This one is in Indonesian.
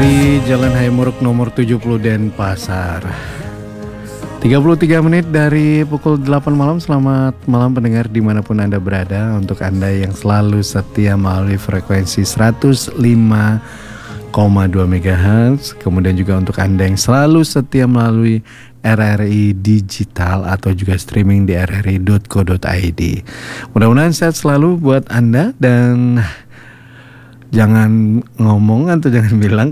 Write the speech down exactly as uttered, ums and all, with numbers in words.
dari Jalan Hayamuruk nomor tujuh puluh Denpasar. tiga puluh tiga menit dari pukul delapan malam. Selamat malam pendengar dimanapun Anda berada. Untuk Anda yang selalu setia melalui frekuensi seratus lima koma dua megahertz, kemudian juga untuk Anda yang selalu setia melalui R R I Digital atau juga streaming di r r i dot co dot i d. Mudah-mudahan sehat selalu buat Anda dan jangan ngomong atau jangan bilang